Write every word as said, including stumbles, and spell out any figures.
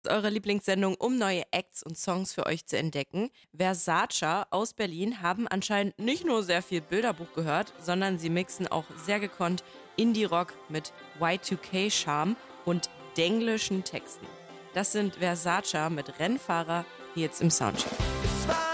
Eure Lieblingssendung, um neue Acts und Songs für euch zu entdecken. Versace aus Berlin haben anscheinend nicht nur sehr viel Bilderbuch gehört, sondern sie mixen auch sehr gekonnt Indie-Rock mit Y zwei K-Charme und denglischen Texten. Das sind Versace mit Rennfahrer, hier jetzt im Soundcheck.